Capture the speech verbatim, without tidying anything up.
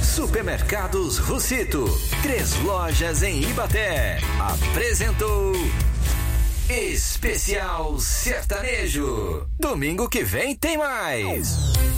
Supermercados Russito, três lojas em Ibaté, apresentou Especial Sertanejo. Domingo que vem tem mais.